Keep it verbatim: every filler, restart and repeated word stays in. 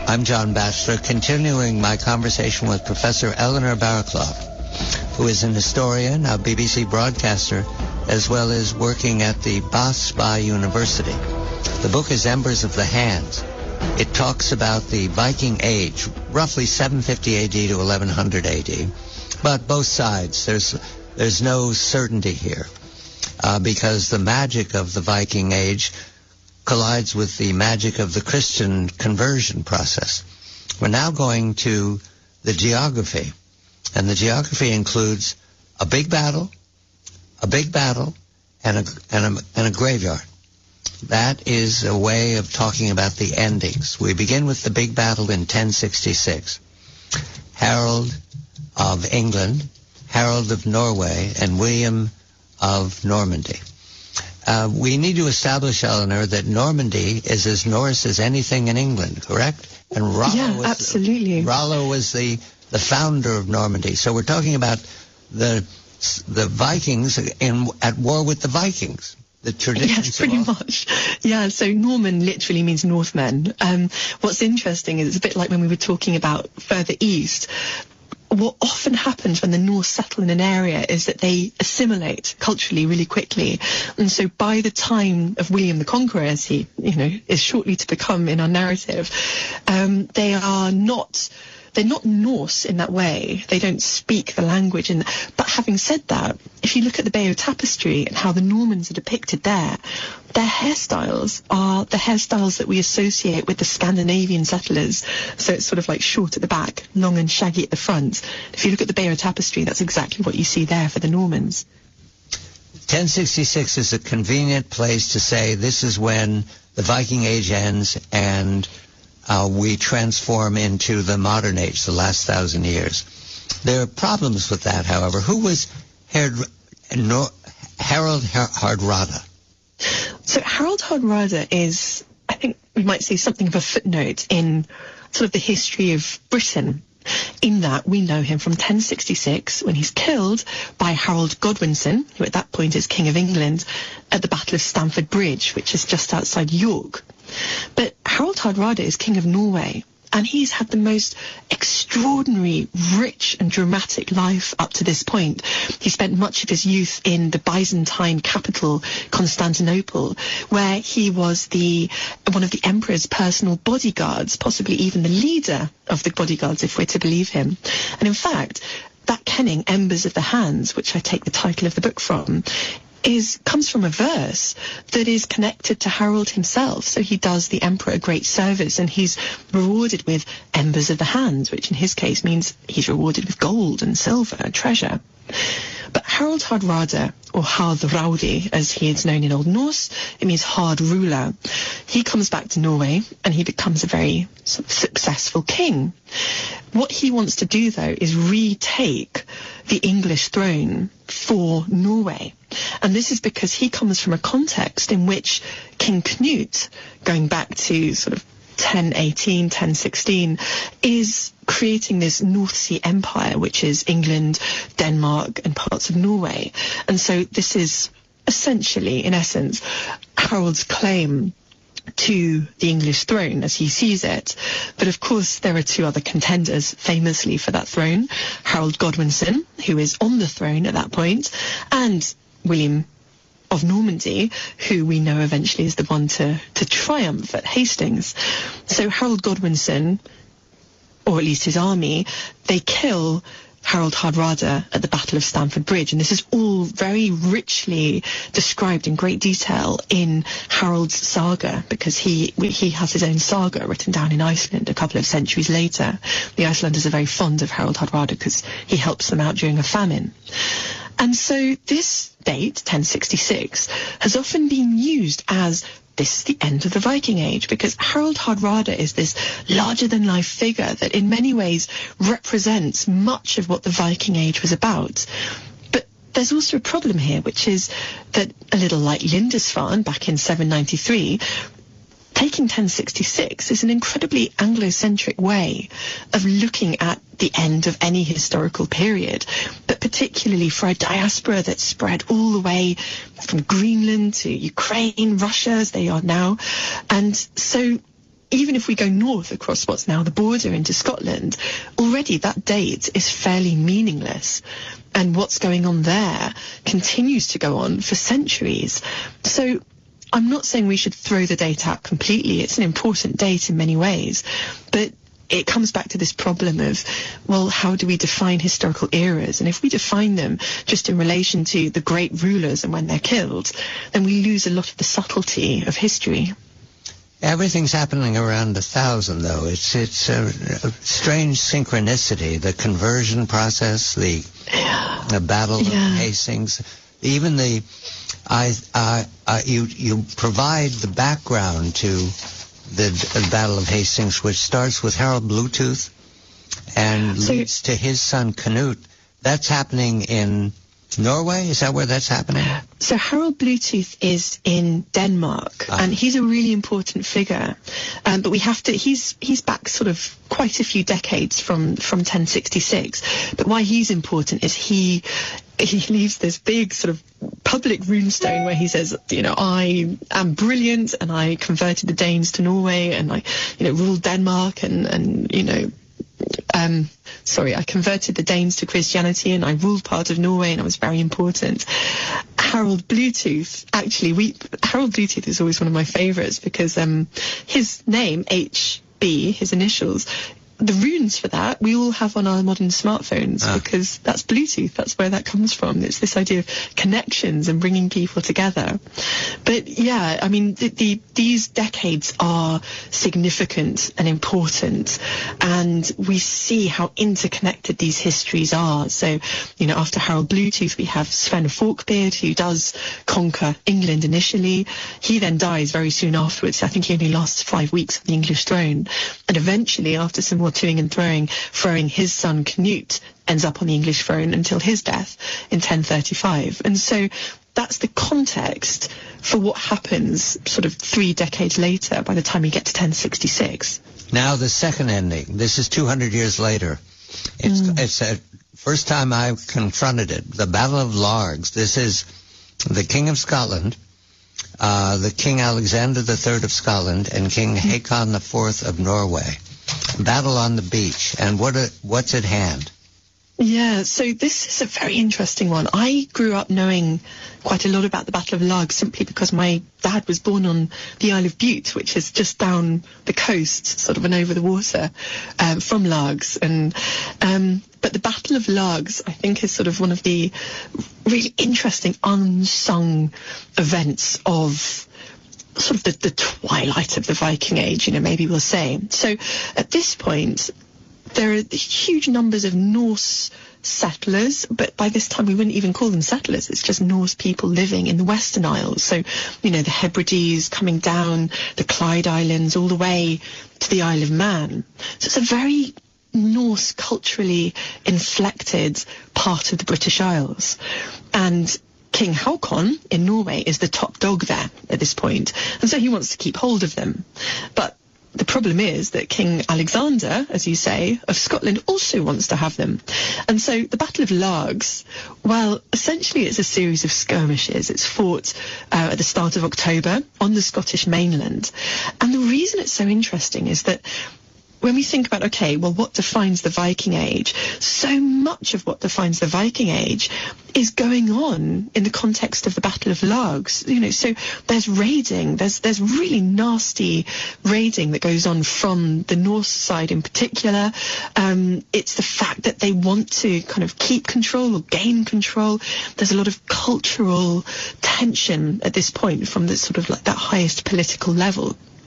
I'm John Batchelor, continuing my conversation with Professor Eleanor Barraclough, who is an historian, a B B C broadcaster, as well as working at the Bath Spa University. The book is Embers of the Hands. It talks about the Viking Age, roughly seven fifty A D to eleven hundred A D, but both sides. There's there's no certainty here, uh, because the magic of the Viking Age collides with the magic of the Christian conversion process. We're now going to the geography, and the geography includes a big battle, a big battle, and a, and a, and a graveyard. That is a way of talking about the endings. We begin with the big battle in ten sixty-six. Harold of England, Harold of Norway, and William of Normandy. Uh, we need to establish, Eleanor, that Normandy is as Norse as anything in England, correct? And Rollo yeah, was, absolutely. Rollo was the, the founder of Normandy. So we're talking about the the Vikings in at war with the Vikings. The traditions. Yes, pretty much. Yeah, so Norman literally means Northmen. Um, what's interesting is it's a bit like when we were talking about further east. What often happens when the Norse settle in an area is that they assimilate culturally really quickly. And so by the time of William the Conqueror, as he, you know, is shortly to become in our narrative, um, they are not... They're not Norse in that way. They don't speak the language. And, but having said that, if you look at the Bayeux Tapestry and how the Normans are depicted there, their hairstyles are the hairstyles that we associate with the Scandinavian settlers. So it's sort of like short at the back, long and shaggy at the front. If you look at the Bayeux Tapestry, that's exactly what you see there for the Normans. ten sixty-six is a convenient place to say this is when the Viking Age ends and Uh, we transform into the modern age, the last thousand years. There are problems with that, however. Who was Harold, Harold Hardrada? So Harold Hardrada is, I think we might say, something of a footnote in sort of the history of Britain, in that we know him from ten sixty-six when he's killed by Harold Godwinson, who at that point is King of England, at the Battle of Stamford Bridge, which is just outside York. But Harold Hardrada is King of Norway, and he's had the most extraordinary, rich and dramatic life up to this point. He spent much of his youth in the Byzantine capital, Constantinople, where he was the one of the emperor's personal bodyguards, possibly even the leader of the bodyguards, if we're to believe him. And in fact, that kenning, Embers of the Hands, which I take the title of the book from, is comes from a verse that is connected to Harold himself. So he does the emperor a great service, and he's rewarded with embers of the hands, which in his case means he's rewarded with gold and silver and treasure. But Harold Hardrada, or Hardraudi, as he is known in Old Norse, it means hard ruler. He comes back to Norway and he becomes a very sort of successful king. What he wants to do, though, is retake the English throne for Norway. And this is because he comes from a context in which King Knut, going back to sort of ten eighteen, ten sixteen, is creating this North Sea Empire, which is England, Denmark, and parts of Norway. And so this is essentially, in essence, Harold's claim to the English throne as he sees it. But of course there are two other contenders famously for that throne, Harold Godwinson, who is on the throne at that point, and William of Normandy, who we know eventually is the one to, to triumph at Hastings. So Harold Godwinson, or at least his army, they kill Harold Hardrada at the Battle of Stamford Bridge. And this is all very richly described in great detail in Harold's saga, because he he has his own saga written down in Iceland a couple of centuries later. The Icelanders are very fond of Harold Hardrada because he helps them out during a famine. And so this date, ten sixty-six, has often been used as this is the end of the Viking Age, because Harold Hardrada is this larger-than-life figure that in many ways represents much of what the Viking Age was about. But there's also a problem here, which is that, a little like Lindisfarne back in seven ninety-three, taking ten sixty-six is an incredibly Anglo-centric way of looking at the end of any historical period, but particularly for a diaspora that's spread all the way from Greenland to Ukraine, Russia, as they are now. And so even if we go north across what's now the border into Scotland, already that date is fairly meaningless. And what's going on there continues to go on for centuries. So I'm not saying we should throw the date out completely. It's an important date in many ways. But it comes back to this problem of, well, how do we define historical eras? And if we define them just in relation to the great rulers and when they're killed, then we lose a lot of the subtlety of history. Everything's happening around a thousand, though. It's it's a, a strange synchronicity. The conversion process, the the Battle Yeah. of Hastings, even the I uh, uh, you you provide the background to the, the Battle of Hastings, which starts with Harold Bluetooth and So- leads to his son Canute. That's happening in Norway? Is that where that's happening? So Harold Bluetooth is in Denmark, Ah. and he's a really important figure. Um, but we have to, he's he's back sort of quite a few decades from, from ten sixty-six. But why he's important is he he leaves this big sort of public runestone where he says, you know, I am brilliant and I converted the Danes to Norway and I, you know, ruled Denmark and, and you know, Um, sorry, I converted the Danes to Christianity and I ruled part of Norway and I was very important. Harold Bluetooth, actually, we Harold Bluetooth is always one of my favourites because um, his name, H B, his initials, the runes for that we all have on our modern smartphones Ah. because that's Bluetooth. That's where that comes from. It's this idea of connections and bringing people together. But yeah, I mean, the, the, these decades are significant and important, and we see how interconnected these histories are. So, you know, after Harold Bluetooth, we have Sven of Forkbeard, who does conquer England initially. He then dies very soon afterwards. I think he only lasts five weeks on the English throne. And eventually, after some more toing and throwing, throwing his son Canute ends up on the English throne until his death in ten thirty-five. And so that's the context for what happens sort of three decades later by the time we get to ten sixty-six. Now the second ending. This is two hundred years later. It's Mm. it's a first time I confronted it. The Battle of Largs. This is the King of Scotland, uh, the King Alexander the Third of Scotland, and King Haakon the Fourth of Norway. Battle on the beach. And what a, what's at hand? Yeah, so this is a very interesting one. I grew up knowing quite a lot about the Battle of Largs simply because my dad was born on the Isle of Bute, which is just down the coast, sort of and over the water um, from Largs. And um, but the Battle of Largs, I think, is sort of one of the really interesting unsung events of sort of the, the twilight of the Viking Age, you know, maybe we'll say. So at this point, there are huge numbers of Norse settlers, but by this time we wouldn't even call them settlers. It's just Norse people living in the Western Isles. So, you know, the Hebrides coming down the Clyde Islands all the way to the Isle of Man. So it's a very Norse culturally inflected part of the British Isles. And King Haakon in Norway is the top dog there at this point, and so he wants to keep hold of them. But the problem is that King Alexander, as you say, of Scotland also wants to have them. And so the Battle of Largs, well, essentially it's a series of skirmishes. It's fought uh, at the start of October on the Scottish mainland. And the reason it's so interesting is that when we think about, okay, well, what defines the Viking Age? So much of what defines the Viking Age is going on in the context of the Battle of Largs. You know, so there's raiding, there's there's really nasty raiding that goes on from the Norse side in particular. Um, it's the fact that they want to kind of keep control or gain control. There's a lot of cultural tension at this point from the sort of like that highest political level.